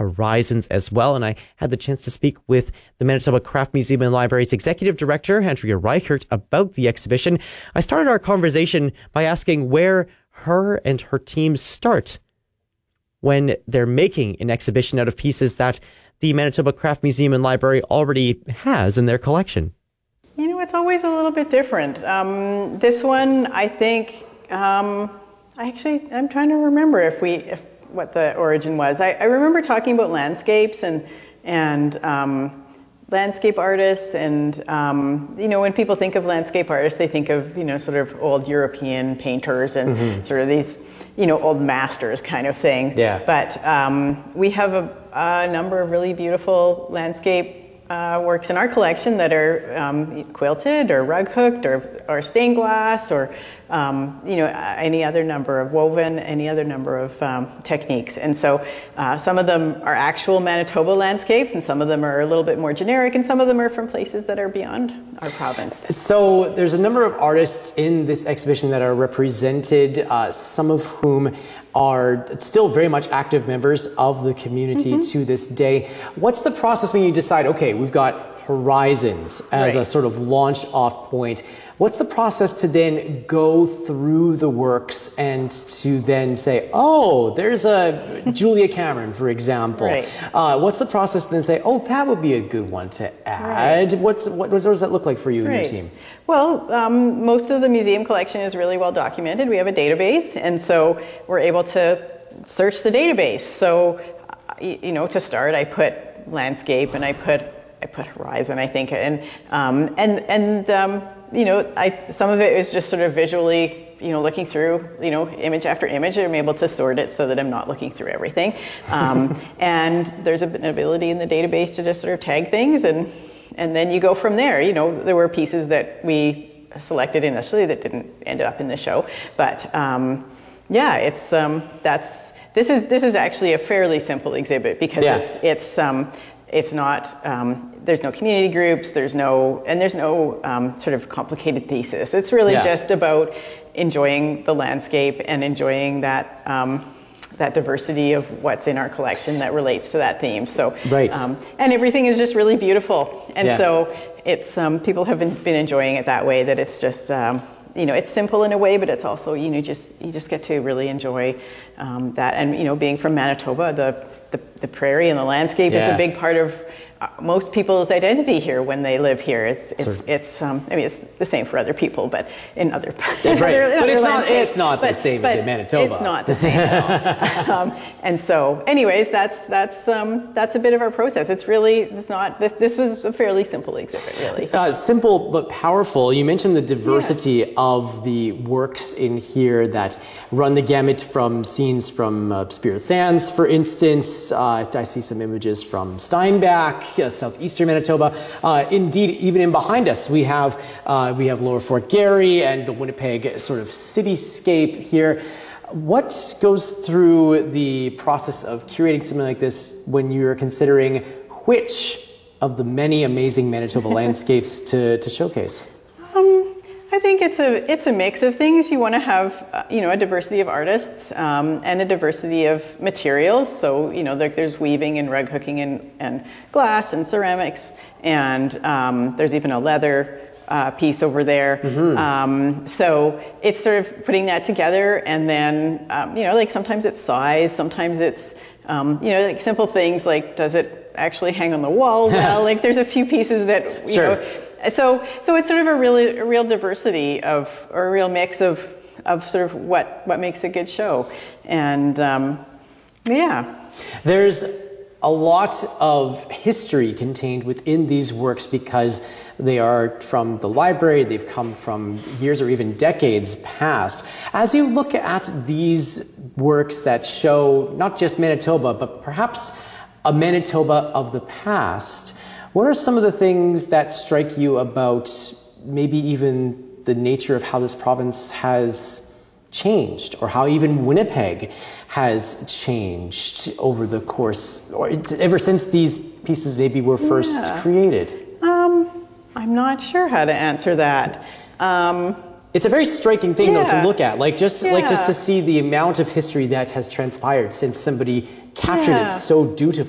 Horizons as well. And I had the chance to speak with the Manitoba Craft Museum and Library's Executive Director, Andrea Reichert, about the exhibition. I started our conversation by asking where her and her team start when they're making an exhibition out of pieces that the Manitoba Craft Museum and Library already has in their collection. You know, it's always a little bit different. This one, I think, I'm trying to remember what the origin was. I remember talking about landscapes and landscape artists, and you know, when people think of landscape artists, they think of, you know, sort of old European painters and sort of these, you know, old masters kind of thing. Yeah. But we have a number of really beautiful landscape works in our collection that are quilted or rug hooked or stained glass or you know, any other number of woven, any other number of techniques. And so some of them are actual Manitoba landscapes, and some of them are a little bit more generic, and some of them are from places that are beyond our province. So there's a number of artists in this exhibition that are represented, some of whom are still very much active members of the community to this day. What's the process when you decide, okay, we've got Horizons as a sort of launch off point? What's the process to then go through the works and to then say, oh, there's a Julia Cameron, for example. What's the process to then say, oh, that would be a good one to add? What does that look like for you and your team? Well, most of the museum collection is really well documented. We have a database, and so we're able to search the database. So, you know, to start, I put landscape and I put horizon, I think, and you know, some of it is just sort of visually, you know, looking through, you know, image after image. I'm able to sort it so that I'm not looking through everything. And there's an ability in the database to just sort of tag things, and then you go from there. You know, there were pieces that we selected initially that didn't end up in the show, but yeah, it's this is actually a fairly simple exhibit because it's not, there's no community groups, there's no sort of complicated thesis. It's really just about enjoying the landscape and enjoying that that diversity of what's in our collection that relates to that theme. So, and everything is just really beautiful. And so it's, people have been enjoying it that way, that it's just, you know, it's simple in a way, but it's also, you know, you just get to really enjoy that. And, you know, being from Manitoba, the prairie and the landscape is a big part of most people's identity here when they live here. It's I mean, it's the same for other people, but in other but it's not the same as in Manitoba. It's not the same at all. And so, anyways, that's a bit of our process. This was a fairly simple exhibit, really. Simple but powerful. You mentioned the diversity of the works in here that run the gamut from scenes from Spirit Sands, for instance. I see some images from Steinbach, southeastern Manitoba. Indeed, even in behind us, we have Lower Fort Garry and the Winnipeg sort of cityscape here. What goes through the process of curating something like this when you're considering which of the many amazing Manitoba landscapes to showcase? I think it's a mix of things. You want to have you know, a diversity of artists and a diversity of materials. So, you know, there's weaving and rug hooking and glass and ceramics, and there's even a leather piece over there. So it's sort of putting that together, and then you know, like sometimes it's size, sometimes it's you know, like simple things like, does it actually hang on the wall well? Like there's a few pieces that you know. So it's sort of a real diversity or a real mix of sort of what makes a good show, and there's a lot of history contained within these works because they are from the library, they've come from years or even decades past. As you look at these works that show not just Manitoba, but perhaps a Manitoba of the past, what are some of the things that strike you about maybe even the nature of how this province has changed, or how even Winnipeg has changed over the course, or ever since these pieces maybe were first created? I'm not sure how to answer that. It's a very striking thing though to look at, like just to see the amount of history that has transpired since somebody captured it so dutifully.